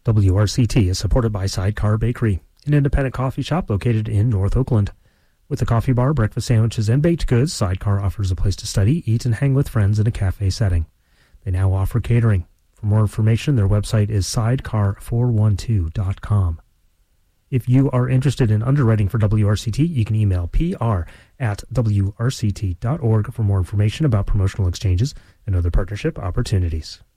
WRCT is supported by Sidecar Bakery, an independent coffee shop located in North Oakland. With a coffee bar, breakfast sandwiches, and baked goods, Sidecar offers a place to study, eat, and hang with friends in a cafe setting. They now offer catering. For more information, their website is sidecar412.com. If you are interested in underwriting for WRCT, you can email pr@wrct.org for more information about promotional exchanges and other partnership opportunities.